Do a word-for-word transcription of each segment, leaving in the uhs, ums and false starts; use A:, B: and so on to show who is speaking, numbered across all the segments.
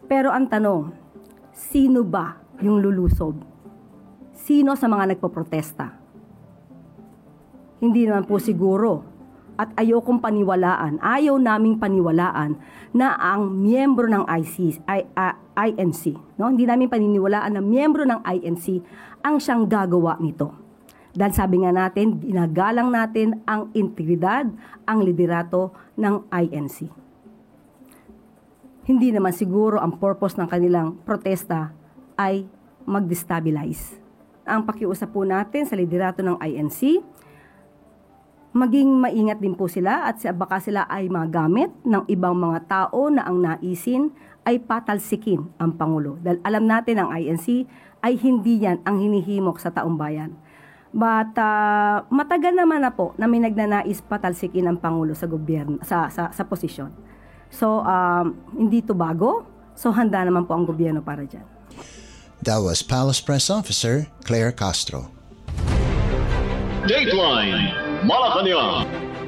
A: Pero ang tanong, sino ba yung lulusob? Sino sa mga nagpoprotesta? Hindi naman po siguro at ayokong paniwalaan, ayaw naming paniwalaan na ang miyembro ng I C, I, uh, I N C, no? Hindi namin paniniwalaan na miyembro ng I N C ang siyang gagawa nito. Dahil sabi nga natin, ginagalang natin ang integridad, ang liderato ng I N C. Hindi naman siguro ang purpose ng kanilang protesta ay mag-destabilize. Ang pakiusap po natin sa liderato ng I N C, maging maingat din po sila at baka sila ay magamit ng ibang mga tao na ang naisin ay patalsikin ang Pangulo. Dahil alam natin ang I N C ay hindi yan ang hinihimok sa taong bayan. But uh, matagal naman na po na may nagnanais patalsikin ang Pangulo sa gobyerno, sa, sa, sa posisyon. So, um, hindi ito bago. So, handa naman po ang gobyerno para dyan.
B: That was Palace Press Officer Claire Castro.
C: Dateline Malacanang.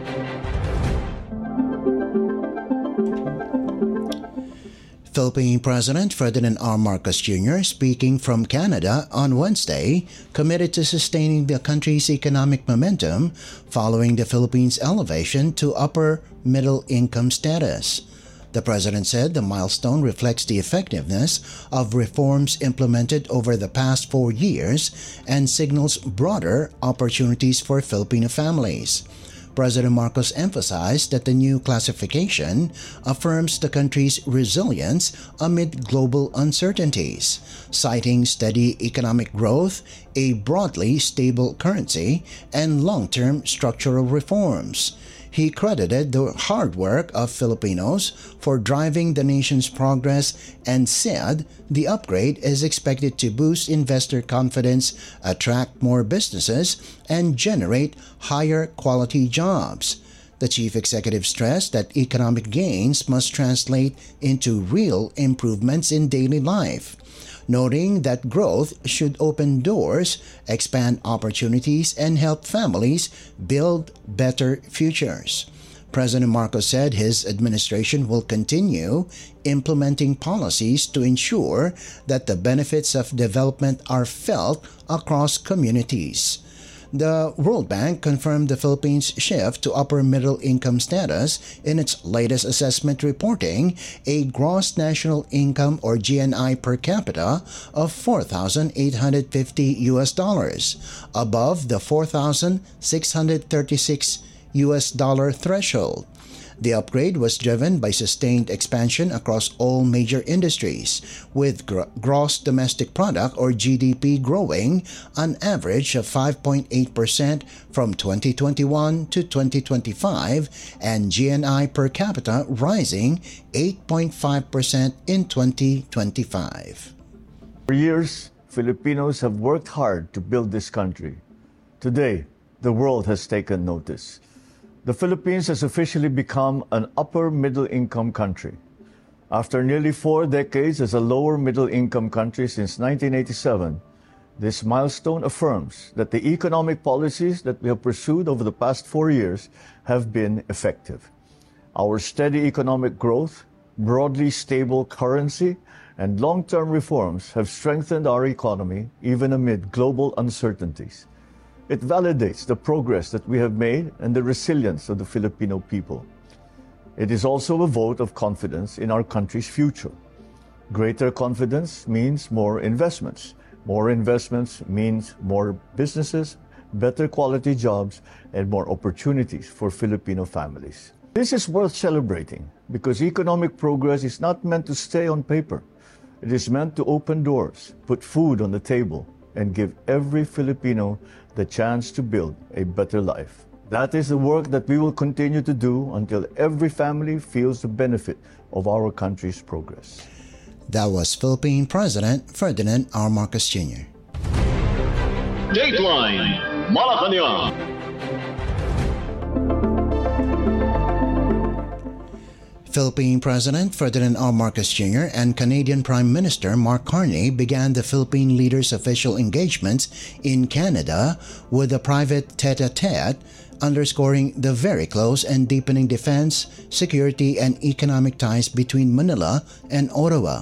B: Philippine President Ferdinand R. Marcos Junior, speaking from Canada on Wednesday, committed to sustaining the country's economic momentum following the Philippines' elevation to upper middle income status. The president said the milestone reflects the effectiveness of reforms implemented over the past four years and signals broader opportunities for Filipino families. President Marcos emphasized that the new classification affirms the country's resilience amid global uncertainties, citing steady economic growth, a broadly stable currency, and long-term structural reforms. He credited the hard work of Filipinos for driving the nation's progress and said the upgrade is expected to boost investor confidence, attract more businesses, and generate higher quality jobs. The chief executive stressed that economic gains must translate into real improvements in daily life, noting that growth should open doors, expand opportunities, and help families build better futures. President Marcos said his administration will continue implementing policies to ensure that the benefits of development are felt across communities. The World Bank confirmed the Philippines' shift to upper middle income status in its latest assessment, reporting a gross national income or G N I per capita of four thousand eight hundred fifty U S dollars, above the four thousand six hundred thirty-six U S dollar threshold. The upgrade was driven by sustained expansion across all major industries, with gr- gross domestic product or G D P growing an average of five point eight percent from twenty twenty-one to twenty twenty-five and G N I per capita rising eight point five percent in twenty twenty-five.
D: For years, Filipinos have worked hard to build this country. Today, the world has taken notice. The Philippines has officially become an upper middle income country. After nearly four decades as a lower middle income country since nineteen eighty-seven, this milestone affirms that the economic policies that we have pursued over the past four years have been effective. Our steady economic growth, broadly stable currency, and long-term reforms have strengthened our economy even amid global uncertainties. It validates the progress that we have made and the resilience of the Filipino people. It is also a vote of confidence in our country's future. Greater confidence means more investments. More investments means more businesses, better quality jobs, and more opportunities for Filipino families. This is worth celebrating because economic progress is not meant to stay on paper. It is meant to open doors, put food on the table, and give every Filipino the chance to build a better life. That is the work that we will continue to do until every family feels the benefit of our country's progress.
B: That was Philippine President Ferdinand R. Marcos Junior
C: Dateline Malacanang.
B: Philippine President Ferdinand R. Marcos Junior and Canadian Prime Minister Mark Carney began the Philippine leaders' official engagements in Canada with a private tete-a-tete, underscoring the very close and deepening defense, security, and economic ties between Manila and Ottawa.